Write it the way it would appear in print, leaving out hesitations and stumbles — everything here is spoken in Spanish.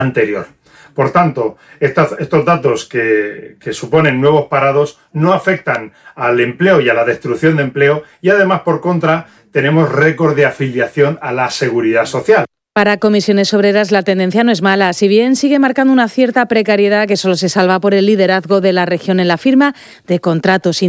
anterior. Por tanto, estos datos que suponen nuevos parados no afectan al empleo y a la destrucción de empleo y además, por contra, tenemos récord de afiliación a la Seguridad Social. Para Comisiones Obreras la tendencia no es mala, si bien sigue marcando una cierta precariedad que solo se salva por el liderazgo de la región en la firma de contratos